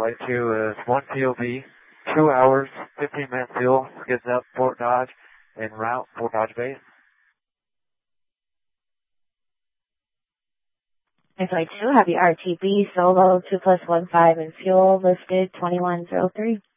Flight 2 is 1 POV, 2 hours, 15 minutes fuel, skids up Fort Dodge, en route Fort Dodge Base. Flight 2, have your RTB solo 2+15 and fuel listed 2103.